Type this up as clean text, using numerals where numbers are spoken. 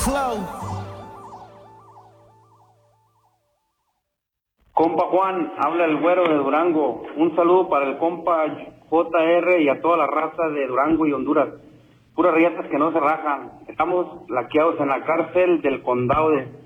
flow. Compa Juan, habla el güero de Durango. Un saludo para el compa JR y a toda la raza de Durango y Honduras. Puras riatas que no se rajan. Estamos laqueados en la cárcel del condado de